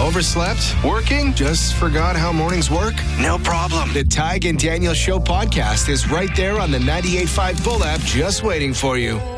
Overslept? Working? Just forgot how mornings work? No problem. The Tig and Daniel Show podcast is right there on the 98.5 Bull app just waiting for you.